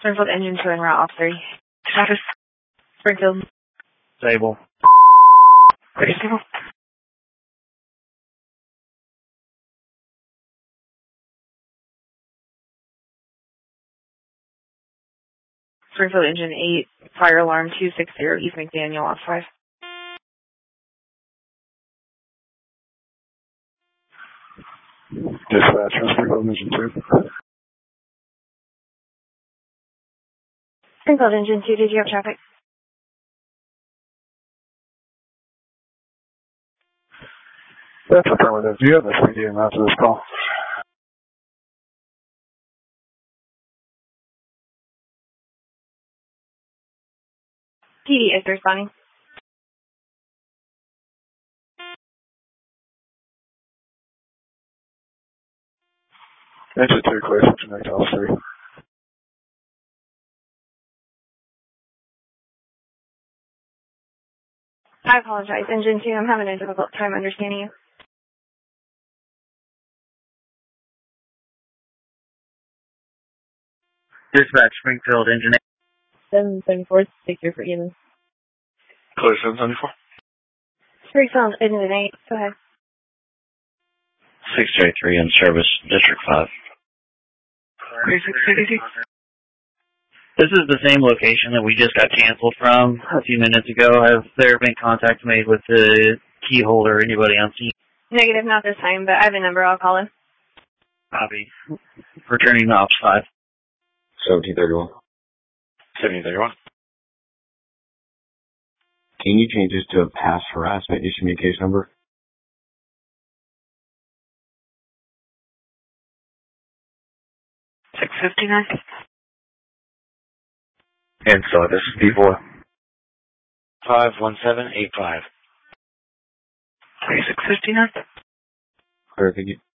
Springfield Engine 2 en route off 3. Status. Springfield. Stable. Pretty stable. Springfield Engine 8, fire alarm 260, East McDaniel off 5. Dispatch, Springfield Engine 2. Springfield Engine 2, did you have traffic? That's affirmative. Do you have a 3D amount to this call? PD is responding. Engine 2, clear for connect off 3. I apologize, Engine 2, I'm having a difficult time understanding you. Dispatch, Springfield, Engine 8. 774, take care for Eden. Clear 774. Springfield Engine 8, go ahead. 6J3 in service, District 5. This is the same location that we just got canceled from a few minutes ago. Has there been contact made with the key holder or anybody on scene? Negative, not this time, but I have a number, I'll call him. Copy. Returning to Ops 5. 1731. 1731. Can you change this to a past harassment? Issue me a case number. 659. And so this is B-Boy. 51785. 3659. Clear, could you